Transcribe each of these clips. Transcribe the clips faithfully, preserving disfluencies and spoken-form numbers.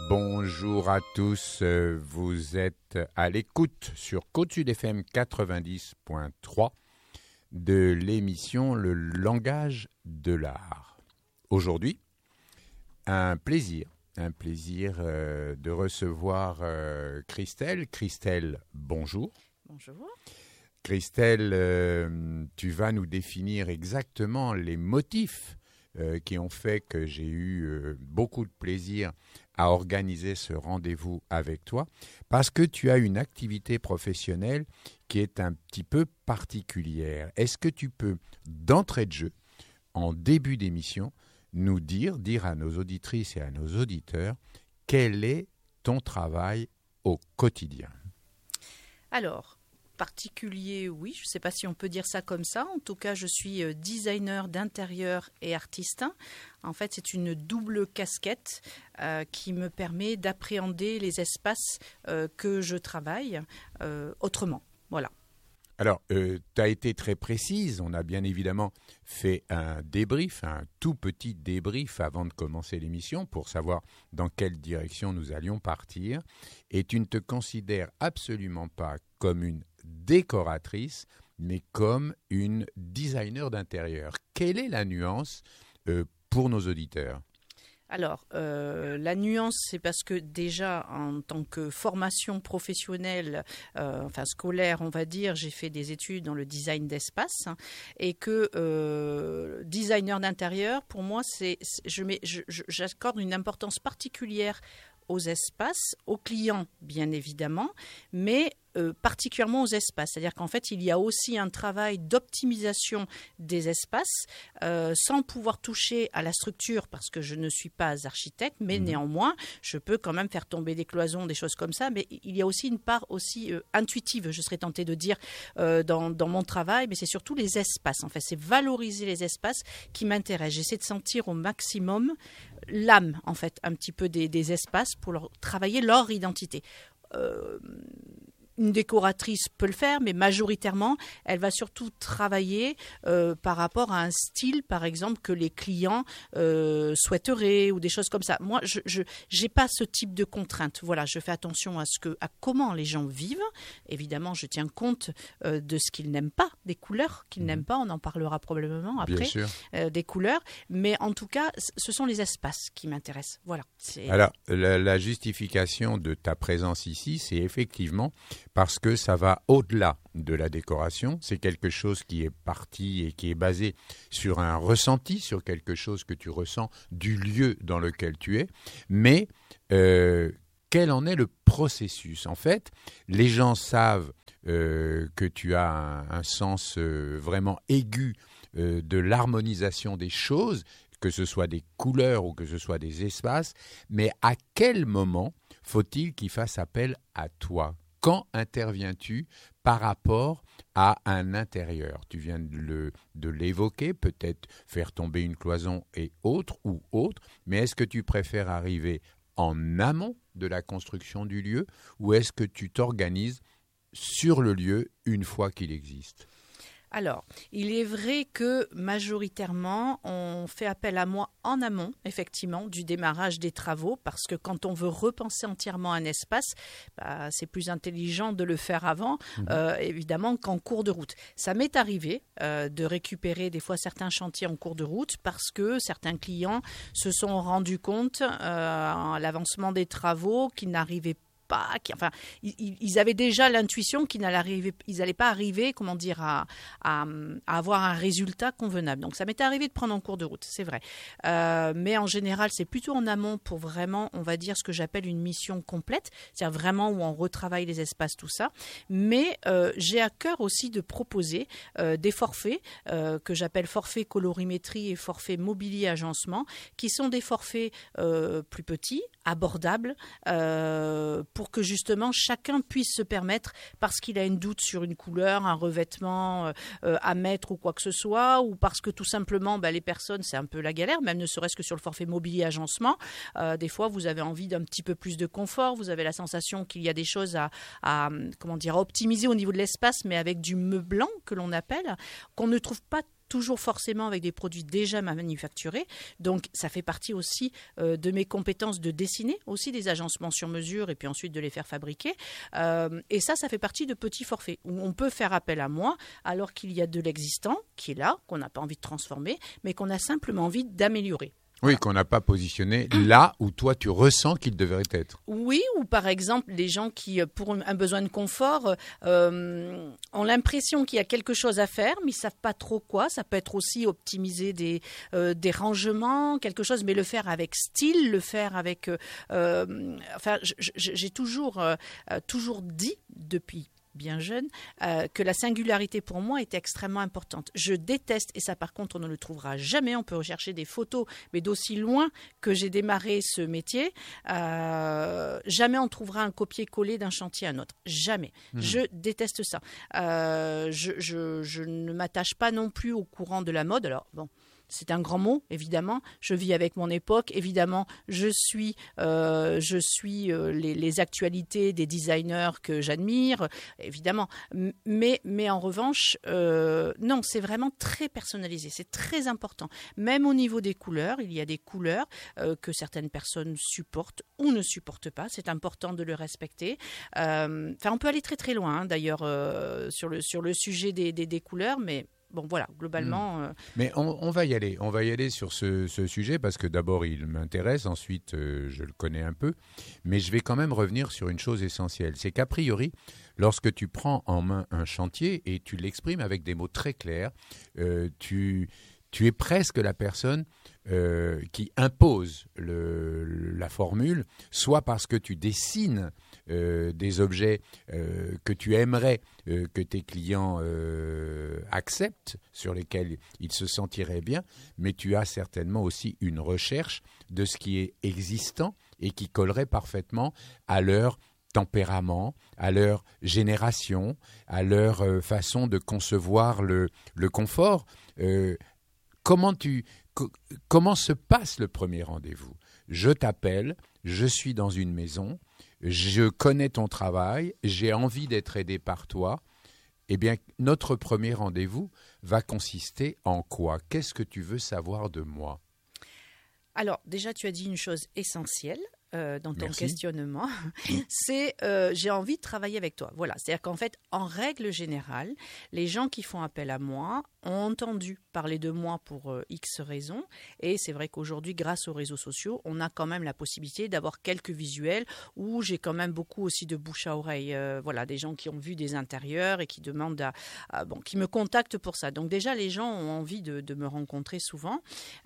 Bonjour à tous, vous êtes à l'écoute sur Côte-Sud F M quatre-vingt-dix point trois de l'émission Le langage de l'art. Aujourd'hui, un plaisir, un plaisir euh, de recevoir euh, Christelle. Christelle, bonjour. Bonjour. Christelle, euh, tu vas nous définir exactement les motifs euh, qui ont fait que j'ai eu euh, beaucoup de plaisir à organiser ce rendez-vous avec toi, parce que tu as une activité professionnelle qui est un petit peu particulière. Est-ce que tu peux, d'entrée de jeu, en début d'émission, nous dire, dire à nos auditrices et à nos auditeurs, quel est ton travail au quotidien ? Alors, particulier, oui, je ne sais pas si on peut dire ça comme ça. En tout cas, je suis designer d'intérieur et artiste. En fait, c'est une double casquette euh, qui me permet d'appréhender les espaces euh, que je travaille euh, autrement. Voilà. Alors, euh, tu as été très précise. On a bien évidemment fait un débrief, un tout petit débrief avant de commencer l'émission pour savoir dans quelle direction nous allions partir. Et tu ne te considères absolument pas comme une décoratrice, mais comme une designer d'intérieur. Quelle est la nuance euh, pour nos auditeurs ? Alors, euh, la nuance, c'est parce que déjà, en tant que formation professionnelle, euh, enfin scolaire, on va dire, j'ai fait des études dans le design d'espace, hein, et que euh, designer d'intérieur, pour moi, c'est, je mets, je, je, j'accorde une importance particulière aux espaces, aux clients, bien évidemment, mais Euh, particulièrement aux espaces. C'est-à-dire qu'en fait, il y a aussi un travail d'optimisation des espaces euh, sans pouvoir toucher à la structure parce que je ne suis pas architecte, mais mmh. néanmoins, je peux quand même faire tomber des cloisons, des choses comme ça. Mais il y a aussi une part aussi euh, intuitive, je serais tentée de dire, euh, dans, dans mon travail, mais c'est surtout les espaces. En fait, c'est valoriser les espaces qui m'intéressent. J'essaie de sentir au maximum l'âme, en fait, un petit peu des, des espaces pour leur, travailler leur identité. Euh, Une décoratrice peut le faire, mais majoritairement, elle va surtout travailler euh, par rapport à un style, par exemple, que les clients euh, souhaiteraient ou des choses comme ça. Moi, je n'ai pas ce type de contrainte. Voilà, je fais attention à, ce que, à comment les gens vivent. Évidemment, je tiens compte euh, de ce qu'ils n'aiment pas, des couleurs qu'ils mmh. n'aiment pas. On en parlera probablement après, euh, des couleurs. Mais en tout cas, ce sont les espaces qui m'intéressent. Voilà. C'est... Alors, la, la justification de ta présence ici, c'est effectivement parce que ça va au-delà de la décoration. C'est quelque chose qui est parti et qui est basé sur un ressenti, sur quelque chose que tu ressens du lieu dans lequel tu es. Mais euh, quel en est le processus ? En fait, les gens savent euh, que tu as un, un sens euh, vraiment aigu euh, de l'harmonisation des choses, que ce soit des couleurs ou que ce soit des espaces. Mais à quel moment faut-il qu'il fasse appel à toi ? Quand interviens-tu par rapport à un intérieur ? Tu viens de, le, de l'évoquer, peut-être faire tomber une cloison et autre ou autre, mais est-ce que tu préfères arriver en amont de la construction du lieu ou est-ce que tu t'organises sur le lieu une fois qu'il existe ? Alors, il est vrai que majoritairement, on fait appel à moi en amont, effectivement, du démarrage des travaux, parce que quand on veut repenser entièrement un espace, bah, c'est plus intelligent de le faire avant, mmh. euh, évidemment, qu'en cours de route. Ça m'est arrivé euh, de récupérer des fois certains chantiers en cours de route, parce que certains clients se sont rendus compte euh, à l'avancement des travaux qu'ils n'arrivaient pas Pas, qui, enfin, ils, ils avaient déjà l'intuition qu'ils n'allaient pas arriver, comment dire, à, à, à avoir un résultat convenable. Donc, ça m'était arrivé de prendre en cours de route, c'est vrai. Euh, mais en général, c'est plutôt en amont pour vraiment, on va dire, ce que j'appelle une mission complète, c'est-à-dire vraiment où on retravaille les espaces, tout ça. Mais euh, j'ai à cœur aussi de proposer euh, des forfaits euh, que j'appelle forfait colorimétrie et forfait mobilier agencement, qui sont des forfaits euh, plus petits, abordables, euh, pour que justement chacun puisse se permettre, parce qu'il a une doute sur une couleur, un revêtement euh, à mettre ou quoi que ce soit, ou parce que tout simplement bah, les personnes, c'est un peu la galère, même ne serait-ce que sur le forfait mobilier agencement, euh, des fois vous avez envie d'un petit peu plus de confort, vous avez la sensation qu'il y a des choses à, à comment dire, à optimiser au niveau de l'espace, mais avec du meublant que l'on appelle, qu'on ne trouve pas toujours forcément avec des produits déjà manufacturés. Donc, ça fait partie aussi euh, de mes compétences de dessiner aussi des agencements sur mesure et puis ensuite de les faire fabriquer. Euh, et ça, ça fait partie de petits forfaits où on peut faire appel à moi alors qu'il y a de l'existant qui est là, qu'on n'a pas envie de transformer, mais qu'on a simplement envie d'améliorer. Oui, qu'on n'a pas positionné là où toi tu ressens qu'il devrait être. Oui, ou par exemple, les gens qui, pour un besoin de confort, euh, ont l'impression qu'il y a quelque chose à faire, mais ils ne savent pas trop quoi. Ça peut être aussi optimiser des, euh, des rangements, quelque chose, mais le faire avec style, le faire avec... Euh, enfin, j'ai toujours, euh, toujours dit depuis bien jeune, euh, que la singularité pour moi était extrêmement importante. Je déteste, et ça par contre on ne le trouvera jamais, on peut rechercher des photos, mais d'aussi loin que j'ai démarré ce métier, euh, jamais on trouvera un copier-coller d'un chantier à un autre. Jamais. Mmh. Je déteste ça. Euh, je, je, je ne m'attache pas non plus au courant de la mode. Alors bon, c'est un grand mot, évidemment. Je vis avec mon époque. Évidemment, je suis, euh, je suis euh, les, les actualités des designers que j'admire, évidemment. Mais, mais en revanche, euh, non, c'est vraiment très personnalisé. C'est très important. Même au niveau des couleurs, il y a des couleurs euh, que certaines personnes supportent ou ne supportent pas. C'est important de le respecter. Euh, enfin, on peut aller très très loin, hein, d'ailleurs, euh, sur le sur le sujet des, des, des couleurs, mais bon, voilà, globalement... Mmh. Euh... Mais on, on va y aller. On va y aller sur ce, ce sujet parce que d'abord, il m'intéresse. Ensuite, euh, je le connais un peu. Mais je vais quand même revenir sur une chose essentielle. C'est qu'a priori, lorsque tu prends en main un chantier et tu l'exprimes avec des mots très clairs, euh, tu, tu es presque la personne euh, qui impose le, la formule, soit parce que tu dessines Euh, des objets euh, que tu aimerais euh, que tes clients euh, acceptent, sur lesquels ils se sentiraient bien, mais tu as certainement aussi une recherche de ce qui est existant et qui collerait parfaitement à leur tempérament, à leur génération, à leur euh, façon de concevoir le, le confort. Euh, comment, tu, co- comment se passe le premier rendez-vous ? Je t'appelle, je suis dans une maison, je connais ton travail, j'ai envie d'être aidé par toi. Eh bien, notre premier rendez-vous va consister en quoi ? Qu'est-ce que tu veux savoir de moi ? Alors, déjà, tu as dit une chose essentielle euh, dans ton Merci. questionnement, c'est euh, j'ai envie de travailler avec toi. Voilà, c'est-à-dire qu'en fait, en règle générale, les gens qui font appel à moi ont entendu parler de moi pour euh, X raisons. Et c'est vrai qu'aujourd'hui, grâce aux réseaux sociaux, on a quand même la possibilité d'avoir quelques visuels où j'ai quand même beaucoup aussi de bouche à oreille. Euh, voilà, des gens qui ont vu des intérieurs et qui demandent à, à bon, qui me contactent pour ça. Donc déjà, les gens ont envie de, de me rencontrer souvent.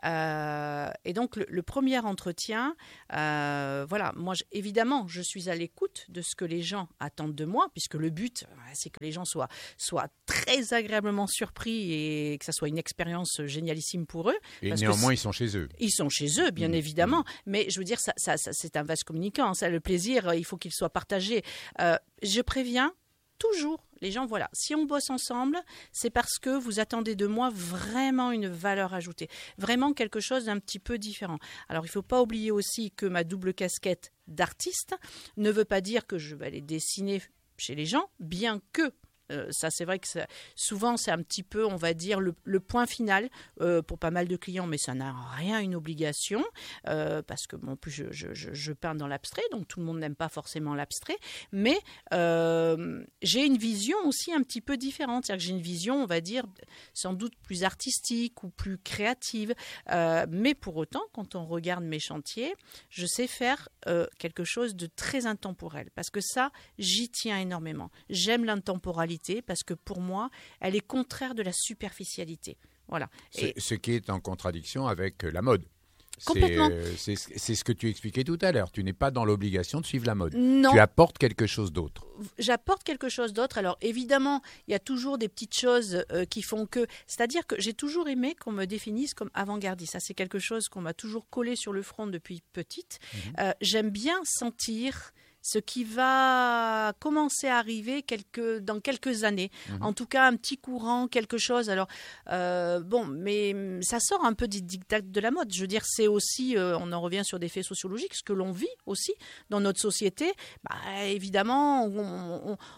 Euh, et donc, le, le premier entretien, euh, voilà, moi, je, évidemment, je suis à l'écoute de ce que les gens attendent de moi, puisque le but, c'est que les gens soient, soient très agréablement surpris et et que ça soit une expérience génialissime pour eux. Et néanmoins, ils sont chez eux. Ils sont chez eux, bien mmh. évidemment. Mais je veux dire, ça, ça, ça, c'est un vase communicant. Ça, le plaisir, il faut qu'il soit partagé. Euh, je préviens toujours les gens, voilà, si on bosse ensemble, c'est parce que vous attendez de moi vraiment une valeur ajoutée, vraiment quelque chose d'un petit peu différent. Alors, il ne faut pas oublier aussi que ma double casquette d'artiste ne veut pas dire que je vais aller dessiner chez les gens, bien que Euh, ça, c'est vrai que ça, souvent, c'est un petit peu, on va dire, le, le point final euh, pour pas mal de clients, mais ça n'a rien une obligation, euh, parce que, bon, en plus, je, je, je, je peins dans l'abstrait, donc tout le monde n'aime pas forcément l'abstrait, mais euh, j'ai une vision aussi un petit peu différente, c'est-à-dire que j'ai une vision, on va dire, sans doute plus artistique ou plus créative, euh, mais pour autant, quand on regarde mes chantiers, je sais faire euh, quelque chose de très intemporel, parce que ça, j'y tiens énormément. J'aime l'intemporalité, parce que pour moi, elle est contraire de la superficialité. Voilà. Et ce qui est en contradiction avec la mode. Complètement. C'est, c'est, c'est ce que tu expliquais tout à l'heure. Tu n'es pas dans l'obligation de suivre la mode. Non. Tu apportes quelque chose d'autre. J'apporte quelque chose d'autre. Alors évidemment, il y a toujours des petites choses euh, qui font que... C'est-à-dire que j'ai toujours aimé qu'on me définisse comme avant-gardiste. Ça, c'est quelque chose qu'on m'a toujours collé sur le front depuis petite. Mmh. Euh, j'aime bien sentir ce qui va commencer à arriver quelques, dans quelques années. Mmh. En tout cas, un petit courant, quelque chose. Alors, euh, bon, mais ça sort un peu du diktat de la mode. Je veux dire, c'est aussi, euh, on en revient sur des faits sociologiques, ce que l'on vit aussi dans notre société. Bah, évidemment, on, on,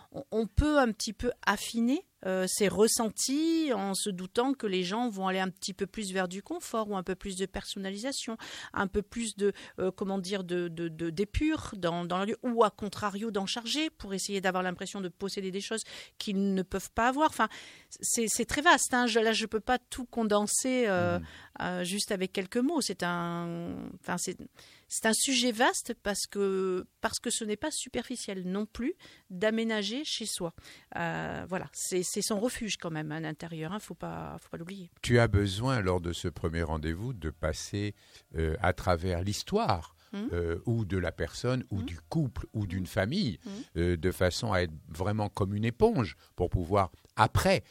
on, on peut un petit peu affiner euh, ses ressentis en se doutant que les gens vont aller un petit peu plus vers du confort ou un peu plus de personnalisation, un peu plus de euh, comment dire de, de, de d'épure dans, dans le lieu, ou à contrario d'en charger pour essayer d'avoir l'impression de posséder des choses qu'ils ne peuvent pas avoir. Enfin, c'est, c'est très vaste. Hein. Je, là, je peux pas tout condenser euh, mmh. euh, juste avec quelques mots. C'est un, enfin c'est C'est un sujet vaste parce que, parce que ce n'est pas superficiel non plus d'aménager chez soi. Euh, voilà, c'est, c'est son refuge quand même à l'intérieur, il hein, ne faut pas, faut pas l'oublier. Tu as besoin, lors de ce premier rendez-vous, de passer euh, à travers l'histoire mmh. euh, ou de la personne, ou mmh. du couple, ou d'une famille, mmh. euh, de façon à être vraiment comme une éponge pour pouvoir, après,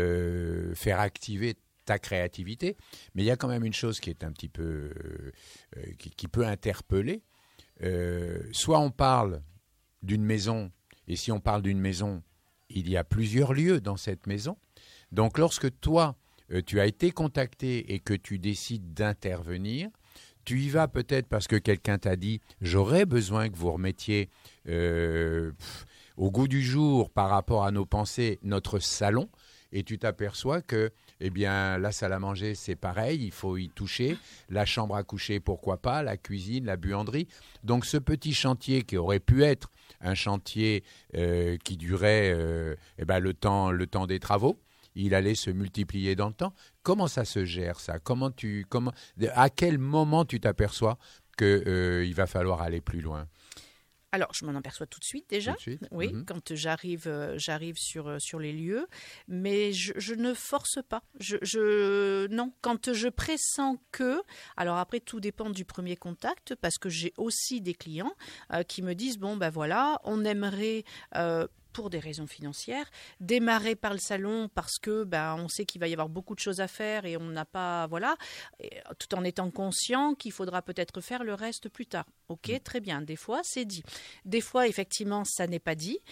euh, faire activer ta créativité. Mais il y a quand même une chose qui est un petit peu euh, qui, qui peut interpeller. Euh, soit on parle d'une maison, et si on parle d'une maison, il y a plusieurs lieux dans cette maison. Donc lorsque toi, euh, tu as été contacté et que tu décides d'intervenir, tu y vas peut-être parce que quelqu'un t'a dit « j'aurais besoin que vous remettiez euh, pff, au goût du jour par rapport à nos pensées notre salon ». Et tu t'aperçois que, eh bien, la salle à manger, c'est pareil, il faut y toucher. La chambre à coucher, pourquoi pas, la cuisine, la buanderie. Donc, ce petit chantier qui aurait pu être un chantier euh, qui durait euh, eh ben, le temps, le temps des travaux, il allait se multiplier dans le temps. Comment ça se gère, ça ? Comment tu, comment, à quel moment tu t'aperçois qu'il euh, va falloir aller plus loin ? Alors, je m'en aperçois tout de suite déjà, tout de suite. oui, mmh. quand j'arrive, euh, j'arrive sur, sur les lieux, mais je, je ne force pas. Je, je, non, quand je pressens que, alors après tout dépend du premier contact, parce que j'ai aussi des clients euh, qui me disent, bon ben voilà, on aimerait... Euh, pour des raisons financières, démarrer par le salon parce que ben, on sait qu'il va y avoir beaucoup de choses à faire et on n'a pas, voilà, et, tout en étant conscient qu'il faudra peut-être faire le reste plus tard. Ok, mmh. très bien, des fois c'est dit. Des fois, effectivement, ça n'est pas dit,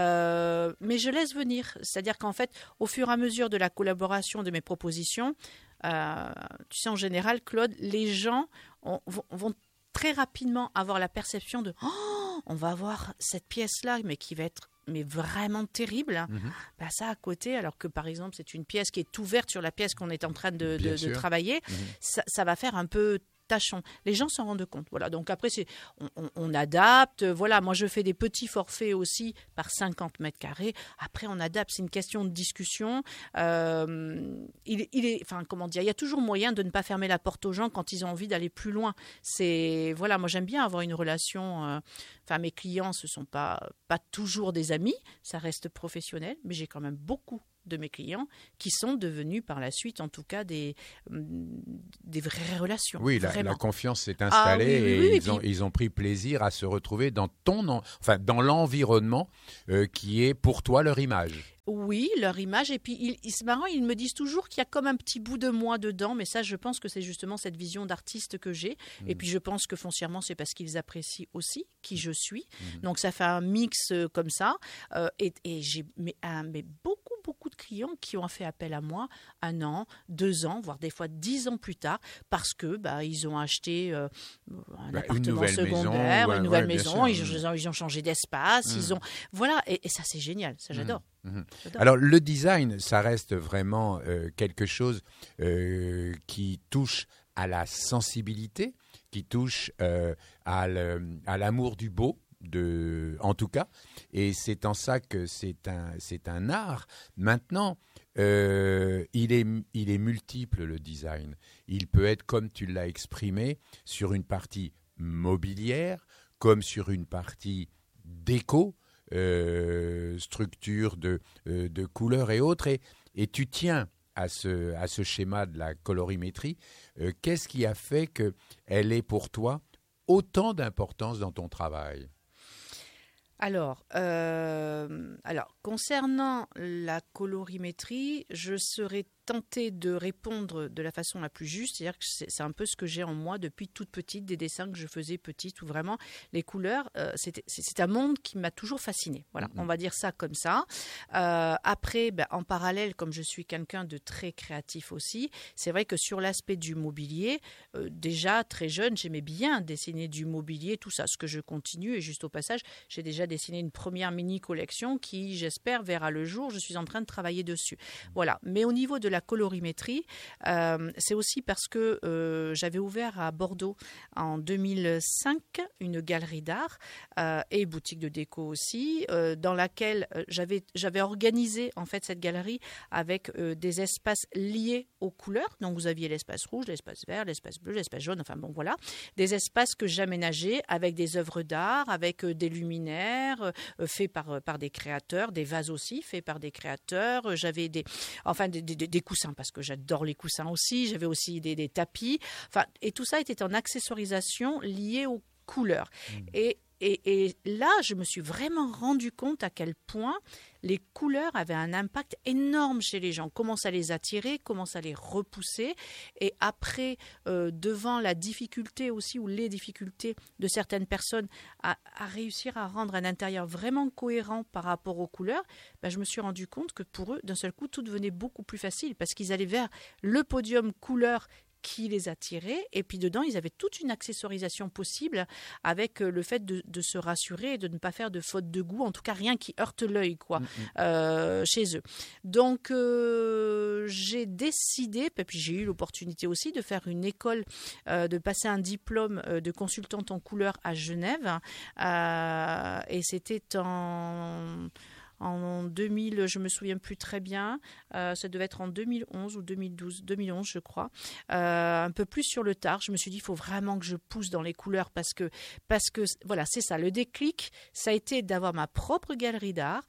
euh, mais je laisse venir. C'est-à-dire qu'en fait, au fur et à mesure de la collaboration de mes propositions, euh, tu sais, en général, Claude, les gens ont, vont, vont très rapidement avoir la perception de oh, on va avoir cette pièce-là, mais qui va être mais vraiment terrible, mmh. bah ça à côté, alors que par exemple c'est une pièce qui est ouverte sur la pièce qu'on est en train de, de, de travailler, mmh. ça, ça va faire un peu tâchon. Les gens s'en rendent compte. Voilà. Donc après, c'est, on, on, on adapte. Voilà, moi je fais des petits forfaits aussi par cinquante mètres carrés. Après, on adapte. C'est une question de discussion. Euh, il, il est, enfin, comment dire, il y a toujours moyen de ne pas fermer la porte aux gens quand ils ont envie d'aller plus loin. C'est, voilà, moi j'aime bien avoir une relation. Euh, enfin, mes clients, ce sont pas pas toujours des amis. Ça reste professionnel, mais j'ai quand même beaucoup de mes clients qui sont devenus par la suite en tout cas des, des vraies relations. Oui, la, la confiance s'est installée ah, oui, oui, oui, et, et ils, puis... ont, ils ont pris plaisir à se retrouver dans ton, enfin, dans l'environnement euh, qui est pour toi leur image. Oui, leur image. Et puis, ils, ils, c'est marrant, ils me disent toujours qu'il y a comme un petit bout de moi dedans. Mais ça, je pense que c'est justement cette vision d'artiste que j'ai. Mmh. Et puis, je pense que foncièrement, c'est parce qu'ils apprécient aussi qui je suis. Mmh. Donc, ça fait un mix euh, comme ça. Euh, et, et j'ai mais, euh, mais beaucoup, beaucoup de clients qui ont fait appel à moi un an, deux ans, voire des fois dix ans plus tard, parce que bah, ils ont acheté euh, un bah, appartement secondaire, une nouvelle maison, ils, ils, ont, ils ont changé d'espace. Mmh. Ils ont... Voilà, et, et ça, c'est génial. Ça, j'adore. Mmh. Mmh. Alors le design, ça reste vraiment euh, quelque chose euh, qui touche à la sensibilité, qui touche euh, à, le, à l'amour du beau, de, en tout cas, et c'est en ça que c'est un, c'est un art. Maintenant, euh, il est, il est multiple le design. Il peut être, comme tu l'as exprimé, sur une partie mobilière, comme sur une partie déco, Euh, structure de, euh, de couleurs et autres, et, et tu tiens à ce, à ce schéma de la colorimétrie. Euh, qu'est-ce qui a fait qu'elle ait pour toi autant d'importance dans ton travail ? Alors, euh, alors, concernant la colorimétrie, je serais tenter de répondre de la façon la plus juste, c'est-à-dire que c'est, c'est un peu ce que j'ai en moi depuis toute petite, des dessins que je faisais petite, où vraiment les couleurs, euh, c'était, c'est, c'est un monde qui m'a toujours fascinée. Voilà, mmh. on va dire ça comme ça. Euh, après, ben, en parallèle, comme je suis quelqu'un de très créatif aussi, c'est vrai que sur l'aspect du mobilier, euh, déjà très jeune, j'aimais bien dessiner du mobilier, tout ça, ce que je continue. Et juste au passage, j'ai déjà dessiné une première mini-collection qui, j'espère, verra le jour. Je suis en train de travailler dessus. Voilà. Mais au niveau de la colorimétrie, euh, c'est aussi parce que euh, j'avais ouvert à Bordeaux en deux mille cinq une galerie d'art euh, et boutique de déco aussi, euh, dans laquelle euh, j'avais, j'avais organisé en fait cette galerie avec euh, des espaces liés aux couleurs. Donc vous aviez l'espace rouge, l'espace vert, l'espace bleu, l'espace jaune, enfin bon voilà, des espaces que j'aménageais avec des œuvres d'art, avec euh, des luminaires euh, faits par, par des créateurs, des vases aussi faits par des créateurs. Euh, j'avais des, enfin des, des, des coussins, parce que j'adore les coussins aussi. J'avais aussi des, des tapis. Enfin, et tout ça était en accessorisation liée aux couleurs. Mmh. Et, et, et là, je me suis vraiment rendu compte à quel point les couleurs avaient un impact énorme chez les gens. Comment ça les attirait, comment ça les repoussait. Et après, euh, devant la difficulté aussi, ou les difficultés de certaines personnes à, à réussir à rendre un intérieur vraiment cohérent par rapport aux couleurs, ben, je me suis rendu compte que pour eux, d'un seul coup, tout devenait beaucoup plus facile parce qu'ils allaient vers le podium couleur qui les attirait, et puis dedans, ils avaient toute une accessorisation possible avec le fait de, de se rassurer et de ne pas faire de faute de goût, en tout cas rien qui heurte l'œil quoi, mmh. euh, chez eux. Donc, euh, j'ai décidé, et puis j'ai eu l'opportunité aussi de faire une école, euh, de passer un diplôme de consultante en couleur à Genève, euh, et c'était en... En deux mille, je ne me souviens plus très bien, euh, ça devait être en deux mille onze ou deux mille douze, deux mille onze je crois, euh, un peu plus sur le tard. Je me suis dit, il faut vraiment que je pousse dans les couleurs parce que, parce que voilà, c'est ça, le déclic, ça a été d'avoir ma propre galerie d'art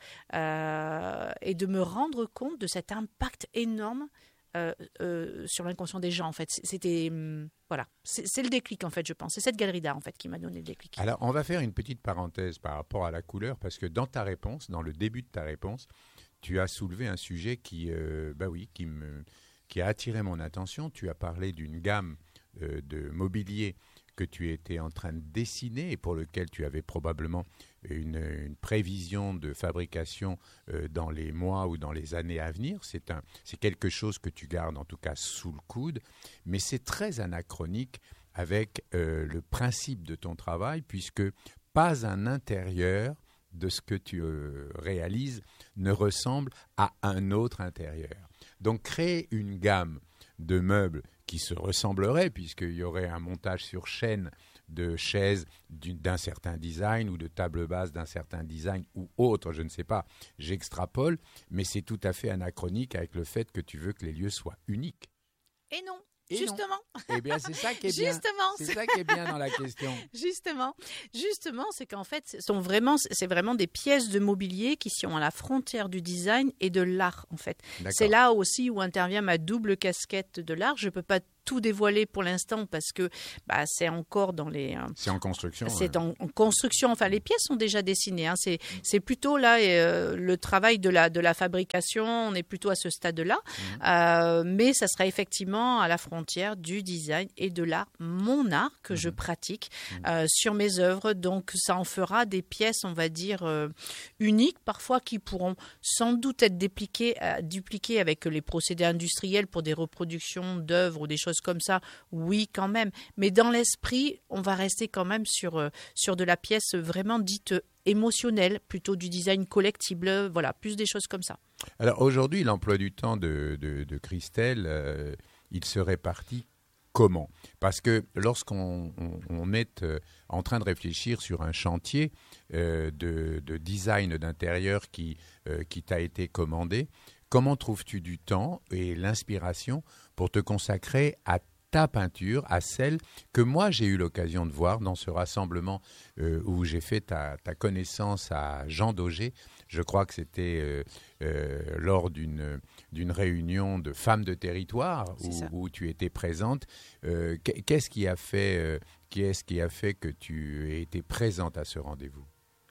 euh, et de me rendre compte de cet impact énorme Euh, euh, sur l'inconscient des gens en fait. C'était hum, voilà, c'est, c'est le déclic en fait, je pense. C'est cette galerie d'art en fait qui m'a donné le déclic. Alors on va faire une petite parenthèse par rapport à la couleur parce que dans ta réponse, dans le début de ta réponse, tu as soulevé un sujet qui, euh, bah oui, qui me, qui a attiré mon attention. Tu as parlé d'une gamme euh, de mobilier que tu étais en train de dessiner et pour lequel tu avais probablement une, une prévision de fabrication euh, dans les mois ou dans les années à venir. C'est, un, c'est quelque chose que tu gardes en tout cas sous le coude, mais c'est très anachronique avec euh, le principe de ton travail puisque pas un intérieur de ce que tu euh, réalises ne ressemble à un autre intérieur. Donc créer une gamme de meubles qui se ressembleraient, puisqu'il y aurait un montage sur chaîne de chaises d'un certain design ou de tables basses d'un certain design ou autre, je ne sais pas, j'extrapole, mais c'est tout à fait anachronique avec le fait que tu veux que les lieux soient uniques. Et non. Et Justement. Non. Eh bien, c'est ça qui est bien. Justement. C'est ça qui est bien dans la question. Justement. Justement, c'est qu'en fait, ce sont vraiment, c'est vraiment des pièces de mobilier qui sont à la frontière du design et de l'art, en fait. D'accord. C'est là aussi où intervient ma double casquette de l'art. Je ne peux pas tout dévoiler pour l'instant parce que bah, c'est encore dans les... Euh, c'est en construction. C'est ouais. en, en construction. Enfin, les pièces sont déjà dessinées. Hein. C'est, c'est plutôt là euh, le travail de la, de la fabrication. On est plutôt à ce stade-là. Mmh. Euh, mais ça sera effectivement à la frontière du design et de l'art, mon art que mmh. je pratique mmh. euh, sur mes œuvres. Donc, ça en fera des pièces, on va dire, euh, uniques, parfois qui pourront sans doute être dupliquées, euh, dupliquées avec les procédés industriels pour des reproductions d'œuvres ou des choses comme ça, oui quand même, mais dans l'esprit on va rester quand même sur, euh, sur de la pièce vraiment dite émotionnelle, plutôt du design collectible, voilà, plus des choses comme ça. Alors aujourd'hui l'emploi du temps de, de, de Christelle, euh, il se répartit comment? Parce que lorsqu'on on, on est euh, en train de réfléchir sur un chantier euh, de, de design d'intérieur qui, euh, qui t'a été commandé, comment trouves-tu du temps et l'inspiration pour te consacrer à ta peinture, à celle que moi j'ai eu l'occasion de voir dans ce rassemblement euh, où j'ai fait ta, ta connaissance à Jean Daugé. Je crois que c'était euh, euh, lors d'une, d'une réunion de femmes de territoire où, où tu étais présente. Euh, qu'est-ce qui a fait, euh, qu'est-ce qui a fait que tu aies été présente à ce rendez-vous ?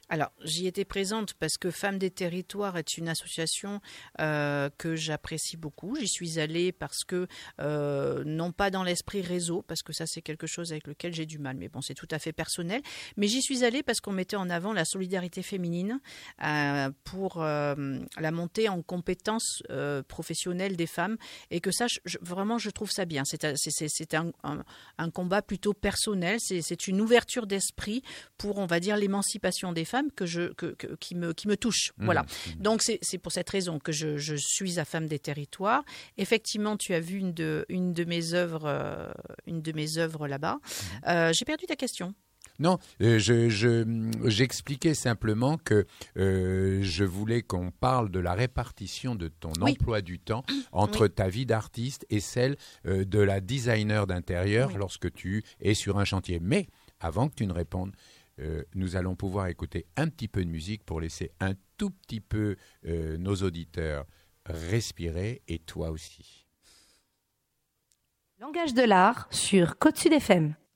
Alors, j'y étais présente parce que Femmes des Territoires est une association euh, que j'apprécie beaucoup. J'y suis allée parce que, euh, non pas dans l'esprit réseau, parce que ça c'est quelque chose avec lequel j'ai du mal, mais bon, c'est tout à fait personnel. Mais j'y suis allée parce qu'on mettait en avant la solidarité féminine euh, pour euh, la montée en compétences euh, professionnelles des femmes, et que ça, je, vraiment, je trouve ça bien. C'est, c'est, c'est un, un, un combat plutôt personnel, c'est, c'est une ouverture d'esprit pour, on va dire, l'émancipation des femmes que je, que, que, qui, me, qui me touche. Mmh. Voilà. Donc, c'est, c'est pour cette raison que je, je suis à Femmes des Territoires. Effectivement, tu as vu une de, une de mes œuvres, euh, une de mes œuvres là-bas. Mmh. Euh, j'ai perdu ta question. Non, euh, je, je, j'expliquais simplement que euh, je voulais qu'on parle de la répartition de ton oui. emploi du temps entre oui. ta vie d'artiste et celle euh, de la designer d'intérieur oui. lorsque tu es sur un chantier. Mais avant que tu ne répondes, Euh, nous allons pouvoir écouter un petit peu de musique pour laisser un tout petit peu euh, nos auditeurs respirer, et toi aussi. Langage de l'art sur Côte Sud F M.